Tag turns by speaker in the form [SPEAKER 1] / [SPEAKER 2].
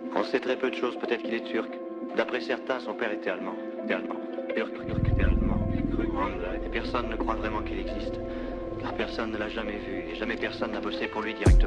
[SPEAKER 1] On sait très peu de choses, peut-être qu'il est turc. D'après certains, son père était allemand. Turc, était allemand. Et personne ne croit vraiment qu'il existe. Car personne ne l'a jamais vu et jamais personne n'a bossé pour lui directement.